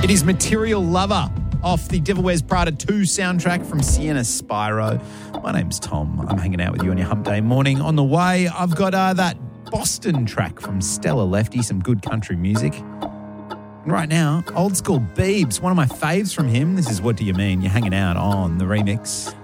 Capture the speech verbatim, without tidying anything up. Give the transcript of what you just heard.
It is Material Lover off the Devil Wears Prada two soundtrack from Sienna Spyro. My name's Tom. I'm hanging out with you on your hump day morning. On the way, I've got uh, that Boston track from Stella Lefty, some good country music. And right now, old school Biebs, one of my faves from him. This is What Do You Mean? You're hanging out on the remix.